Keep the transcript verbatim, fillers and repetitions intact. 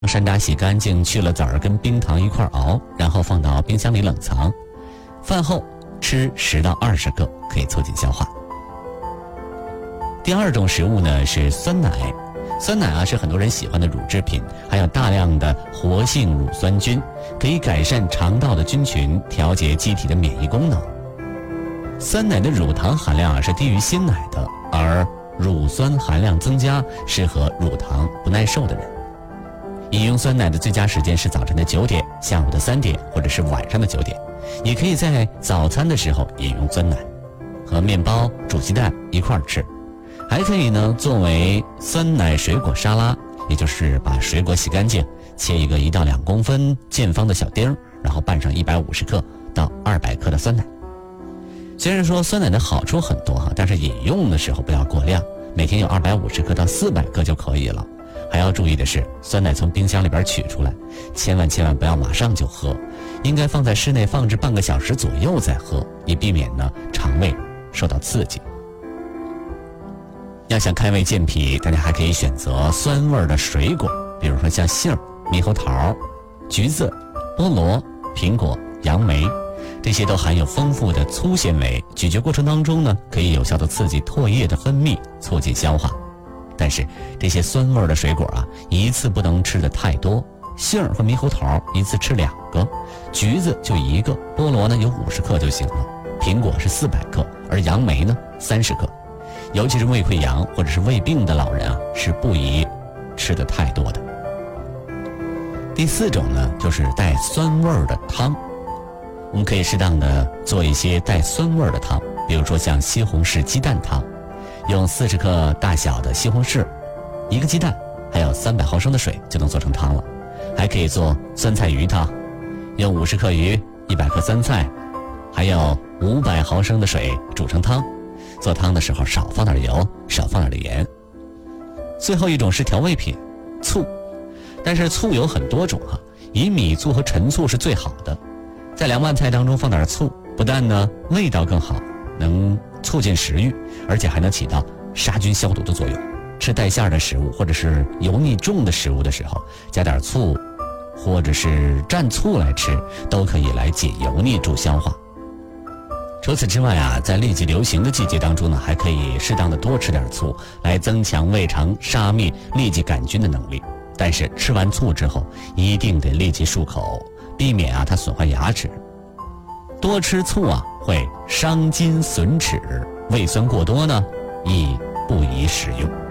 山楂洗干净，去了籽儿，跟冰糖一块熬，然后放到冰箱里冷藏。饭后吃十到二十克，可以促进消化。第二种食物呢是酸奶，酸奶啊是很多人喜欢的乳制品，含有大量的活性乳酸菌，可以改善肠道的菌群，调节机体的免疫功能。酸奶的乳糖含量啊是低于鲜奶的，而乳酸含量增加，适合乳糖不耐受的人。饮用酸奶的最佳时间是早晨的九点、下午的三点或者是晚上的九点，也可以在早餐的时候饮用酸奶，和面包、煮鸡蛋一块儿吃。还可以呢作为酸奶水果沙拉，也就是把水果洗干净，切一个一到两公分见方的小丁，然后拌上一百五十克到二百克的酸奶。虽然说酸奶的好处很多哈，但是饮用的时候不要过量，每天有二百五十克到四百克就可以了。还要注意的是，酸奶从冰箱里边取出来，千万千万不要马上就喝，应该放在室内放置半个小时左右再喝，以避免呢肠胃受到刺激。要想开胃健脾，大家还可以选择酸味的水果，比如说像杏、猕猴桃、橘子、菠萝、苹果、杨梅，这些都含有丰富的粗纤维，咀嚼过程当中呢，可以有效的刺激唾液的分泌，促进消化。但是这些酸味的水果啊，一次不能吃的太多。杏和猕猴桃一次吃两个，橘子就一个，菠萝呢有五十克就行了，苹果是四百克，而杨梅呢三十克。尤其是胃溃疡或者是胃病的老人啊，是不宜吃的太多的。第四种呢，就是带酸味儿的汤。我们可以适当的做一些带酸味儿的汤，比如说像西红柿鸡蛋汤，用四十克大小的西红柿，一个鸡蛋，还有三百毫升的水就能做成汤了。还可以做酸菜鱼汤，用五十克鱼、一百克酸菜，还有五百毫升的水煮成汤。做汤的时候少放点油，少放点盐。最后一种是调味品，醋。但是醋有很多种哈、啊，以米醋和陈醋是最好的。在凉拌菜当中放点醋，不但呢味道更好，能促进食欲，而且还能起到杀菌消毒的作用。吃带馅的食物或者是油腻重的食物的时候，加点醋或者是蘸醋来吃，都可以来解油腻助消化。除此之外啊，在痢疾流行的季节当中呢，还可以适当的多吃点醋，来增强胃肠杀灭痢疾杆菌的能力。但是吃完醋之后，一定得立即漱口，避免啊它损坏牙齿。多吃醋啊会伤筋损齿，胃酸过多呢亦不宜食用。